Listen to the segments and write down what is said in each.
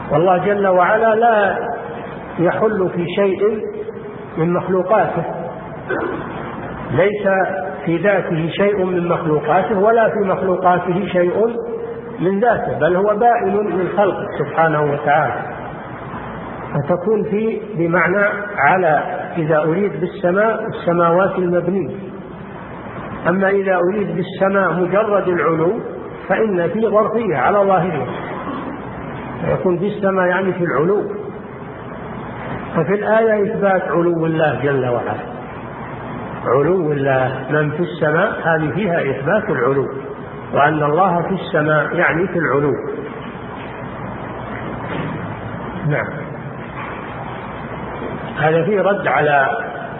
والله جل وعلا لا يحل في شيء من مخلوقاته، ليس في ذاته شيء من مخلوقاته ولا في مخلوقاته شيء من ذاته، بل هو بائن من خلقه سبحانه وتعالى. فتكون في بمعنى على إذا أريد بالسماء السماوات المبنية. أما إذا أريد بالسماء مجرد العلو فإن في ظرفية على ظاهرها، فيكون بالسماء يعني في العلو. ففي الآية إثبات علو الله جل وعلا، علو الله من في السماء، هذه فيها إثبات العلو، وأن الله في السماء يعني في العلو. نعم. هذا فيه رد على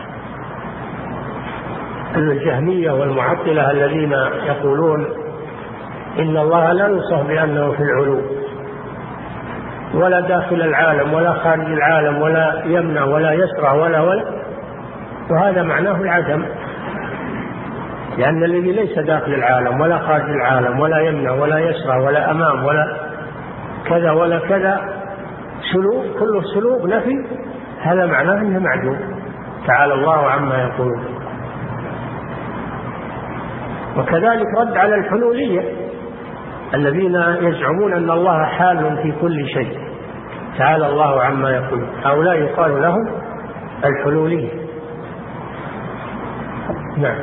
الجهمية والمعطلة الذين يقولون إن الله لا يوصف بأنه في العلو، ولا داخل العالم ولا خارج العالم ولا يمنع ولا يسرع ولا وهذا معناه العدم، لأن الذي ليس داخل العالم ولا خارج العالم ولا يمنع ولا يسرع ولا أمام ولا كذا ولا كذا سلوك، كله سلوك نفي، هذا معناه أنه معدوم، تعالى الله عما يقولون. وكذلك رد على الحلولية الذين يزعمون أن الله حال في كل شيء، تعالى الله عما يقولون، هؤلاء يقال لهم الحلولية. نعم.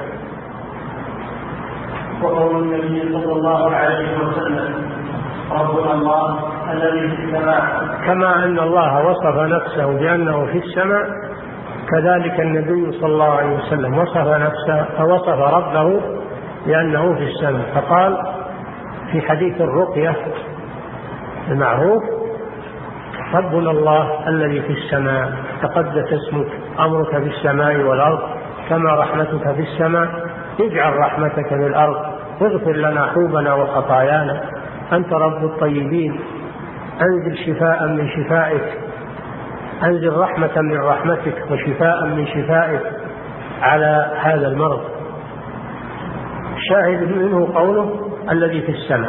وقول النبي صلى الله عليه وسلم ربنا الله الذي في السماء، كما أن الله وصف نفسه بأنه في السماء، كذلك النبي صلى الله عليه وسلم وصف ربه بأنه في السماء، فقال في حديث الرقية المعروف ربنا الله الذي في السماء تقدس اسمك، أمرك في السماء والأرض كما رحمتك في السماء، اجعل رحمتك في الأرض، اغفر لنا حوبنا وخطايانا، أنت رب الطيبين، أنزل شفاء من شفائك، أنزل رحمة من رحمتك وشفاء من شفائك على هذا المرض. شاهد منه قوله الذي في السماء،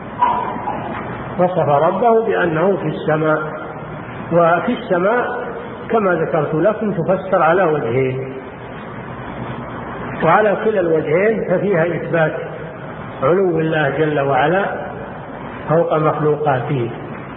وصف ربه بأنه في السماء. وفي السماء كما ذكرت لكم تفسر على وجهين، وعلى كلا الوجهين ففيها إثبات علو الله جل وعلا فوق مخلوقاته.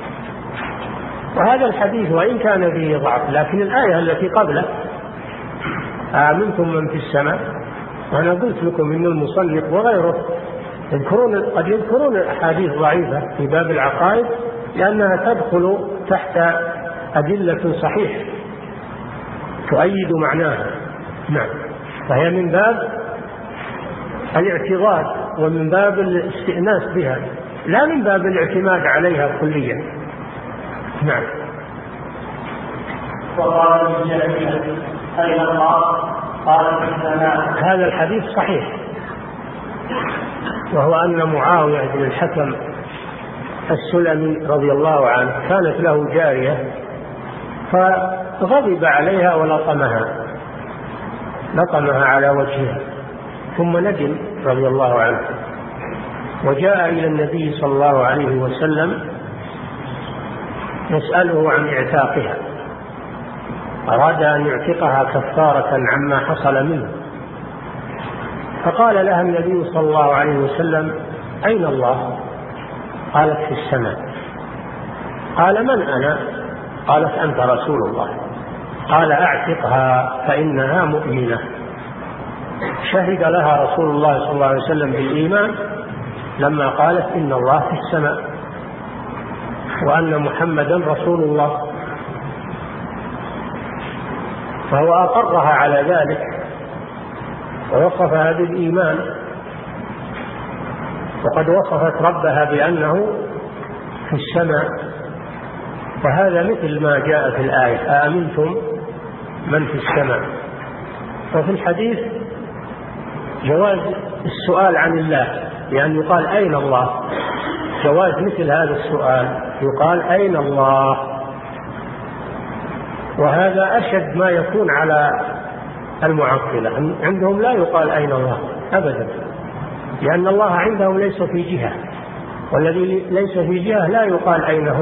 وهذا الحديث وإن كان فيه ضعف، لكن الآية التي قبله آمنتم من في السماء، وأنا قلت لكم إن المصنف وغيره قد يذكرون الأحاديث ضعيفة في باب العقائد لأنها تدخل تحت أدلة صحيحة تؤيد معناها. نعم. فهي من باب الاعتراض ومن باب الاستئناس بها، لا من باب الاعتماد عليها كليا. نعم. وقال الجاهلية أين الله؟ قال في السماء. هذا الحديث صحيح، وهو أن معاوية بن الحكم السلمي رضي الله عنه كانت له جارية فغضب عليها ولطمها على وجهها، ثم ندم رضي الله عنه وجاء إلى النبي صلى الله عليه وسلم يسأله عن اعتاقها، أراد أن يعتقها كفارة عما حصل منه، فقال لها النبي صلى الله عليه وسلم أين الله؟ قالت في السماء. قال من أنا؟ قالت أنت رسول الله. قال أعتقها فإنها مؤمنة. شهد لها رسول الله صلى الله عليه وسلم بالإيمان لما قالت إن الله في السماء وأن محمدا رسول الله، فهو أقرها على ذلك ووصفها بالإيمان، وقد وصفت ربها بأنه في السماء. فهذا مثل ما جاء في الآية آمنتم من في السماء. وفي الحديث جواز السؤال عن الله، يعني يقال أين الله، جواز مثل هذا السؤال يقال أين الله. وهذا أشد ما يكون على المعطلة، عندهم لا يقال أين الله أبدا، لأن الله عندهم ليس في جهة، والذي ليس في جهة لا يقال أين هو.